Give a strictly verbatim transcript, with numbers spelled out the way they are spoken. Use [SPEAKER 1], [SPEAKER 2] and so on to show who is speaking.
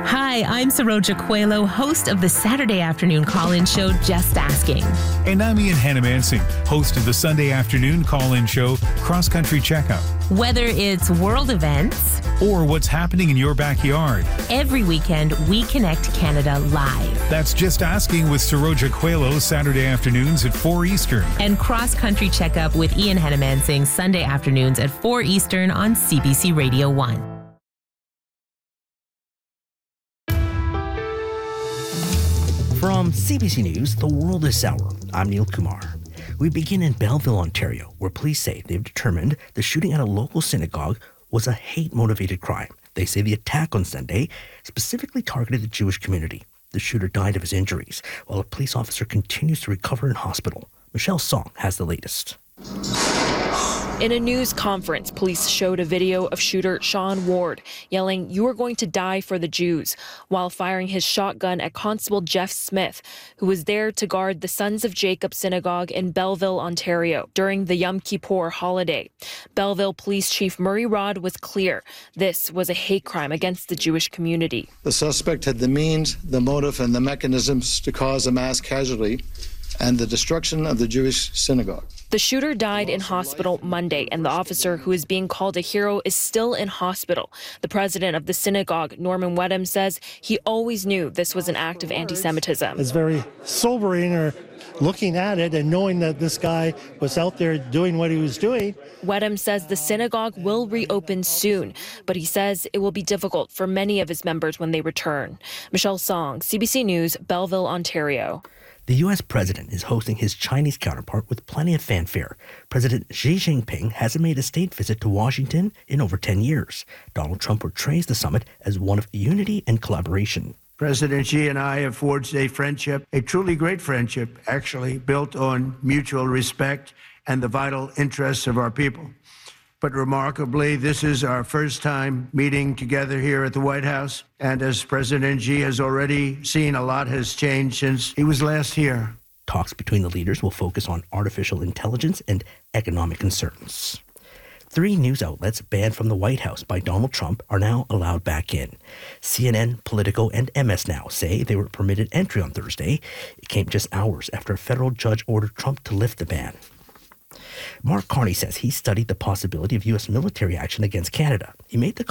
[SPEAKER 1] Hi, I'm Saroja Coelho, host of the Saturday afternoon call-in show, Just Asking.
[SPEAKER 2] And I'm Ian Hannah-Mansing, host of the Sunday afternoon call-in show, Cross Country Checkup.
[SPEAKER 1] Whether it's world events
[SPEAKER 2] or what's happening in your backyard,
[SPEAKER 1] every weekend we connect Canada live.
[SPEAKER 2] That's Just Asking with Saroja Coelho, Saturday afternoons at four Eastern.
[SPEAKER 1] And Cross Country Checkup with Ian Hannah-Mansing, Sunday afternoons at four Eastern on C B C Radio one.
[SPEAKER 3] From C B C News, The World is Sour. I'm Neil Kumar. We begin in Belleville, Ontario, where police say they've determined the shooting at a local synagogue was a hate-motivated crime. They say the attack on Sunday specifically targeted the Jewish community. The shooter died of his injuries, while a police officer continues to recover in hospital. Michelle Song has the latest.
[SPEAKER 4] In a news conference, police showed a video of shooter Sean Ward yelling, "You are going to die for the Jews," while firing his shotgun at Constable Jeff Smith, who was there to guard the Sons of Jacob Synagogue in Belleville, Ontario, during the Yom Kippur holiday. Belleville Police Chief Murray Rod was clear. This was a hate crime against the Jewish community.
[SPEAKER 5] The suspect had the means, the motive, and the mechanisms to cause a mass casualty and the destruction of the Jewish synagogue.
[SPEAKER 4] The shooter died in hospital Monday, and the officer who is being called a hero is still in hospital. The president of the synagogue, Norman Wedham, says he always knew this was an act of anti-Semitism.
[SPEAKER 6] It's very sobering, or looking at it and knowing that this guy was out there doing what he was doing.
[SPEAKER 4] Wedham says the synagogue will reopen soon, but he says it will be difficult for many of his members when they return. Michelle Song, C B C News, Belleville, Ontario.
[SPEAKER 3] The U S president is hosting his Chinese counterpart with plenty of fanfare. President Xi Jinping hasn't made a state visit to Washington in over ten years. Donald Trump portrays the summit as one of unity and collaboration.
[SPEAKER 7] President Xi and I have forged a friendship, a truly great friendship, actually, built on mutual respect and the vital interests of our people. But remarkably, this is our first time meeting together here at the White House. And as President Xi has already seen, a lot has changed since he was last here.
[SPEAKER 3] Talks between the leaders will focus on artificial intelligence and economic concerns. Three news outlets banned from the White House by Donald Trump are now allowed back in. C N N, Politico, and M S Now say they were permitted entry on Thursday. It came just hours after a federal judge ordered Trump to lift the ban. Mark Carney says he studied the possibility of U S military action against Canada. He made the